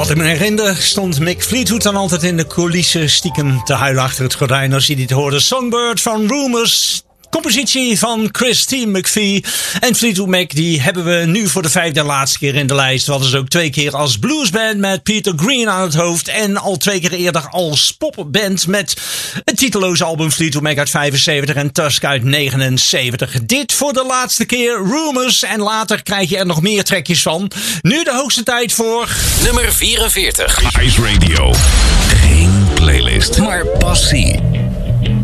Wat ik me herinner stond Mick Fleetwood dan altijd in de coulissen stiekem te huilen achter het gordijn als hij dit hoorde. Songbird van Rumours. Compositie van Christine McVie. En Fleetwood Mac, die hebben we nu voor de 5e en laatste keer in de lijst. We hadden ze ook 2 keer als bluesband met Peter Green aan het hoofd. En al 2 keer eerder als popband met het titeloze album Fleetwood Mac uit 75 en Tusk uit 79. Dit voor de laatste keer Rumours. En later krijg je er nog meer trekjes van. Nu de hoogste tijd voor... nummer 44. Ice Radio. Geen playlist, maar passie.